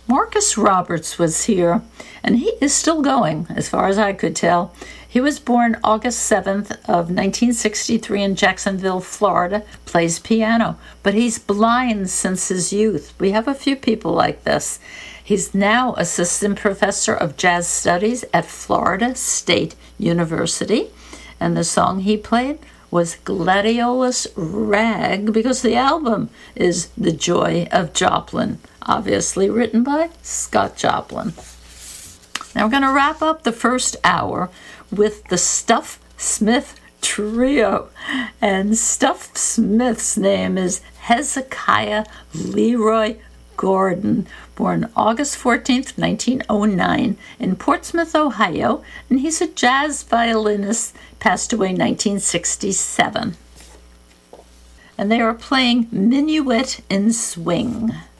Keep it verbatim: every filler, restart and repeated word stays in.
Marcus Roberts was here, and he is still going, as far as I could tell. He was born August seventh of nineteen sixty-three in Jacksonville, Florida, plays piano, but he's blind since his youth. We have a few people like this. He's now assistant professor of jazz studies at Florida State University, and the song he played was Gladiolus Rag, because the album is The Joy of Joplin, obviously written by Scott Joplin. Now we're going to wrap up the first hour with the Stuff Smith Trio. And Stuff Smith's name is Hezekiah Leroy Gordon, born August fourteenth, nineteen oh nine, in Portsmouth, Ohio, and he's a jazz violinist, passed away in nineteen sixty-seven. And they are playing Minuet in Swing.